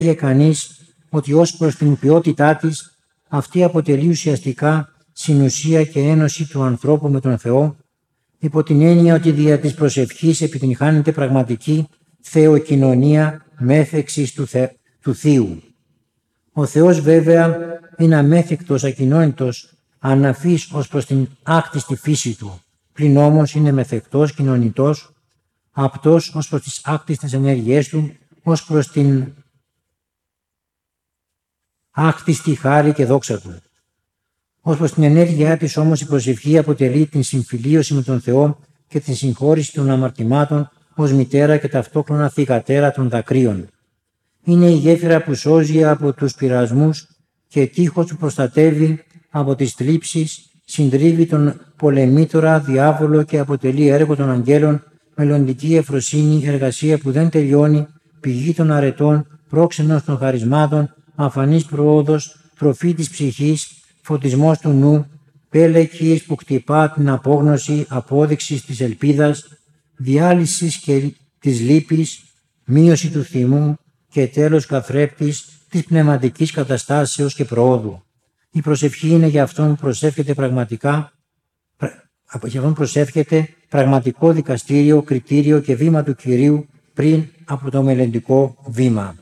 κανείς ότι ως προς την ποιότητά της, αυτή αποτελεί ουσιαστικά συνουσία και ένωση του ανθρώπου με τον Θεό, υπό την έννοια ότι δια της προσευχής επιτυγχάνεται πραγματική θεοκοινωνία μέθεξης του Θείου. Ο Θεός βέβαια είναι αμέθικτος, ακοινώνητος, αναφής ως προς την άκτιστη φύση του, πλην όμως είναι μεθεκτός, κοινωνητός, απτός ως προς τις άκτιστες ενέργειές του, ως προς την άκτιστη χάρη και δόξα του. Ως προς την ενέργειά της όμως η προσευχή αποτελεί την συμφιλίωση με τον Θεό και την συγχώρηση των αμαρτημάτων ως μητέρα και ταυτόχρονα θυγατέρα των δακρύων. Είναι η γέφυρα που σώζει από τους πειρασμούς και τείχος που προστατεύει από τις θλίψεις, συντρίβει τον πολεμήτορα διάβολο και αποτελεί έργο των αγγέλων, μελλοντική ευφροσύνη, εργασία που δεν τελειώνει, πηγή των αρετών, πρόξενος των χαρισμάτων, αφανής προόδος, τροφή της ψυχής, φωτισμός του νου, πέλεκης που κτυπά την απόγνωση, απόδειξης της ελπίδας, διάλυσης και της λύπης, μείωση του θυμού και τέλος καθρέπτης της πνευματικής καταστάσεως και προόδου. Η προσευχή είναι για αυτόν που προσεύχεται πραγματικό δικαστήριο, κριτήριο και βήμα του Κυρίου πριν από το μελλοντικό βήμα.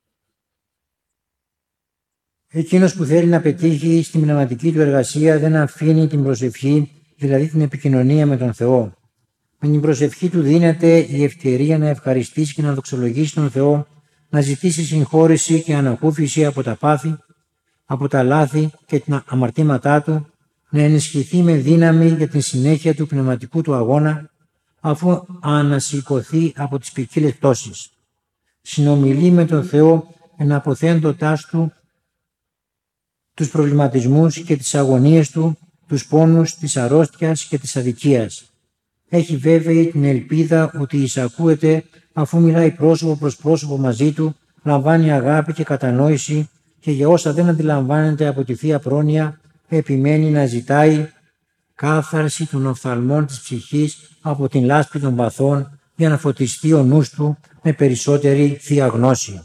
Εκείνος που θέλει να πετύχει στην πνευματική του εργασία δεν αφήνει την προσευχή, δηλαδή την επικοινωνία με τον Θεό. Με την προσευχή του δίνεται η ευκαιρία να ευχαριστήσει και να δοξολογήσει τον Θεό, να ζητήσει συγχώρηση και ανακούφιση από τα πάθη, από τα λάθη και τα αμαρτήματά του, να ενισχυθεί με δύναμη για την συνέχεια του πνευματικού του αγώνα, αφού ανασηκωθεί από τις ποικίλες πτώσεις. Συνομιλεί με τον Θεό εναποθέντωτάς του τους προβληματισμούς και τις αγωνίες του, τους πόνους της αρρώστιας και της αδικίας. Έχει βέβαιη την ελπίδα ότι εισακούεται αφού μιλάει πρόσωπο προς πρόσωπο μαζί του, λαμβάνει αγάπη και κατανόηση και για όσα δεν αντιλαμβάνεται από τη Θεία Πρόνοια επιμένει να ζητάει κάθαρση των οφθαλμών της ψυχής από την λάσπη των παθών για να φωτιστεί ο νους του με περισσότερη Θεία Γνώση.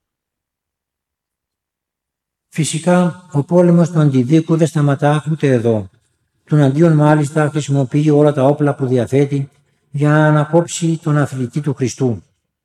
Φυσικά, ο πόλεμος του αντιδίκου δεν σταματά ούτε εδώ. Τον αντίον μάλιστα χρησιμοποιεί όλα τα όπλα που διαθέτει για να ανακόψει τον αθλητή του Χριστού.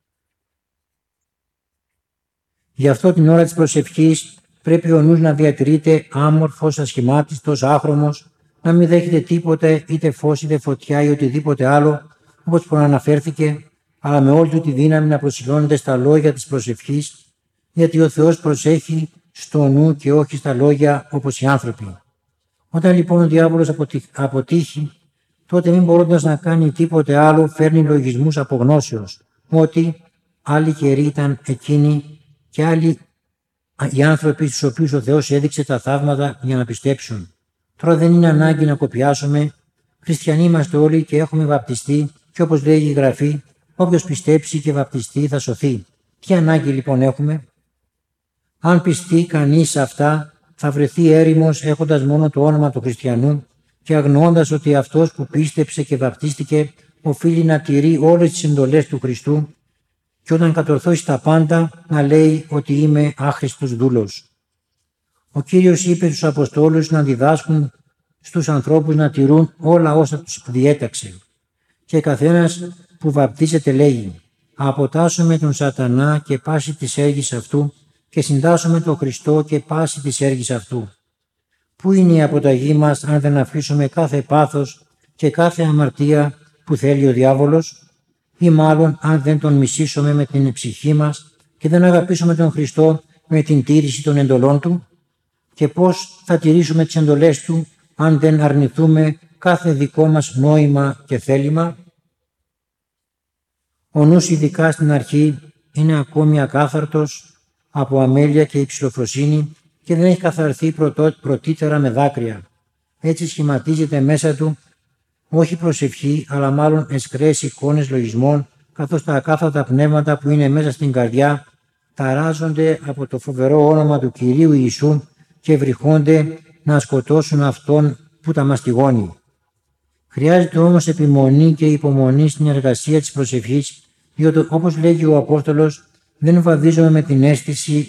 Γι' αυτό την ώρα της προσευχής πρέπει ο νους να διατηρείται άμορφος, ασχημάτιστος, άχρωμος, να μην δέχεται τίποτε, είτε φως είτε φωτιά ή οτιδήποτε άλλο, όπως προαναφέρθηκε, αλλά με όλη του τη δύναμη να προσιλώνεται στα λόγια της προσευχής, γιατί ο Θεός προσέχει στο νου και όχι στα λόγια όπως οι άνθρωποι. Όταν λοιπόν ο διάβολος αποτύχει, τότε μην μπορώντας να κάνει τίποτε άλλο φέρνει λογισμούς απογνώσεως, ότι άλλοι καιροί ήταν εκείνοι και άλλοι οι άνθρωποι στους οποίους ο Θεός έδειξε τα θαύματα για να πιστέψουν. Τώρα δεν είναι ανάγκη να κοπιάσουμε, χριστιανοί είμαστε όλοι και έχουμε βαπτιστεί και όπως λέει η Γραφή, όποιος πιστέψει και βαπτιστεί θα σωθεί. Τι ανάγκη λοιπόν έχουμε? Αν πιστεί κανείς σε αυτά, θα βρεθεί έρημος έχοντας μόνο το όνομα του χριστιανού και αγνοώντας ότι αυτός που πίστεψε και βαπτίστηκε οφείλει να τηρεί όλες τις εντολές του Χριστού και όταν κατορθώσει τα πάντα να λέει ότι είμαι άχρηστος δούλος. Ο Κύριος είπε στους Αποστόλους να διδάσκουν στους ανθρώπους να τηρούν όλα όσα τους διέταξε. Και καθένας που βαπτίζεται λέγει «Αποτάσσομαι τον σατανά και πάση της έργης αυτού και συντάσσομαι τον Χριστό και πάση της έργης αυτού». Πού είναι η αποταγή μας αν δεν αφήσουμε κάθε πάθος και κάθε αμαρτία που θέλει ο διάβολος, ή μάλλον αν δεν τον μισήσουμε με την ψυχή μας και δεν αγαπήσουμε τον Χριστό με την τήρηση των εντολών Του? Και πώς θα τηρήσουμε τις εντολές Του αν δεν αρνηθούμε κάθε δικό μας νόημα και θέλημα? Ο νους ειδικά στην αρχή είναι ακόμη ακάθαρτος από αμέλεια και υψηλοφροσύνη και δεν έχει καθαρθεί πρωτήτερα με δάκρυα. Έτσι σχηματίζεται μέσα του όχι προσευχή, αλλά μάλλον εσκρές εικόνες λογισμών, καθώς τα ακάθαρτα πνεύματα που είναι μέσα στην καρδιά ταράζονται από το φοβερό όνομα του Κυρίου Ιησού και βρυχώνται να σκοτώσουν αυτόν που τα μαστιγώνει. Χρειάζεται όμως επιμονή και υπομονή στην εργασία της προσευχής, διότι όπως λέγει ο Απόστολος, δεν βαδίζουμε με την αίσθηση